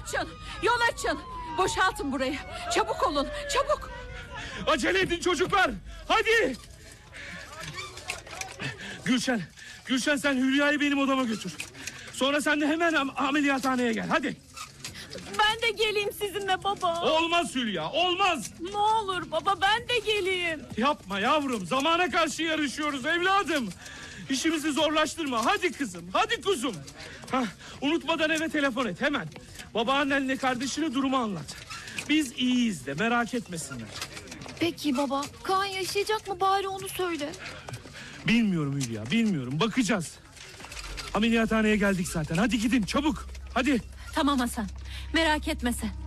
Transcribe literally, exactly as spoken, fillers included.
açın. Yol açın. Boşaltın burayı. Çabuk olun. Çabuk. Acele edin çocuklar. Hadi. Gülşen. Gülşen sen Hülya'yı benim odama götür. Sonra sen de hemen am ameliyathaneye gel. Hadi. Ben de geleyim sizinle baba. Olmaz Hülya. Olmaz. Ne olur baba, ben de geleyim. Yapma yavrum. Zamana karşı yarışıyoruz evladım. İşimizi zorlaştırma. Hadi kızım. Hadi kuzum. Hah, unutmadan eve telefon et hemen. Babaannenle kardeşine durumu anlat. Biz iyiyiz de, merak etmesinler. Peki baba, Kaan yaşayacak mı, bari onu söyle. Bilmiyorum Hülya, bilmiyorum. Bakacağız. Ameliyathaneye geldik zaten. Hadi gidin çabuk. Hadi. Tamam Hasan. Merak etme sen.